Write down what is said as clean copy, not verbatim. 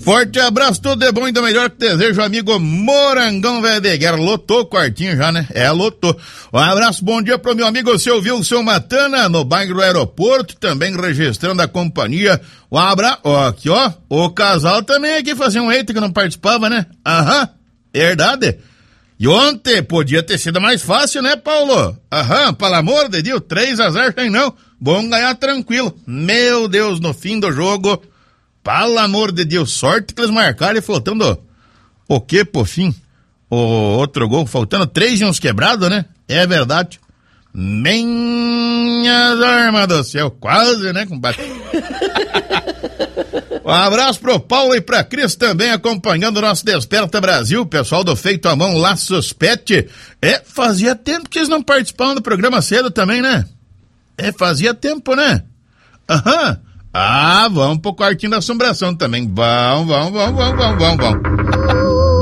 Forte abraço, tudo de bom e do melhor que desejo, amigo Morangão Velho de Guerra. Lotou o quartinho já, né? Lotou. Um abraço, bom dia pro meu amigo seu Wilson Matana, no bairro do aeroporto, também registrando a companhia. Um abraço, aqui ó, o casal também aqui fazia um eito que não participava, né? Aham, verdade. E ontem podia ter sido mais fácil, né, Paulo? Pelo amor de Deus, 3-0 sem não. Bom ganhar tranquilo. Meu Deus, no fim do jogo, pelo amor de Deus, sorte que eles marcaram e faltando o quê, por fim? O outro gol, faltando 3 e uns quebrados, né? É verdade. Minhas armas do céu, quase, né, compadre? Um abraço pro Paulo e pra Cris também acompanhando o nosso Desperta Brasil, pessoal do Feito à Mão Laços Pet. Fazia tempo que eles não participavam do programa cedo também, né? Fazia tempo, né? Vamos pro quartinho da assombração também. Vamos.